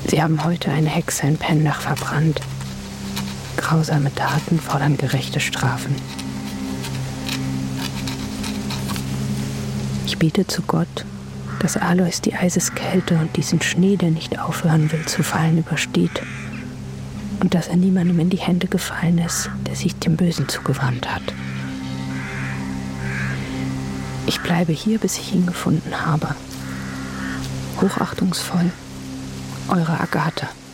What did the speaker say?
Sie haben heute eine Hexe in Pendach verbrannt. Grausame Taten fordern gerechte Strafen. Ich bete zu Gott, dass Alois die Eiseskälte und diesen Schnee, der nicht aufhören will zu fallen, übersteht. Und dass er niemandem in die Hände gefallen ist, der sich dem Bösen zugewandt hat. Ich bleibe hier, bis ich ihn gefunden habe. Hochachtungsvoll, eure Agathe.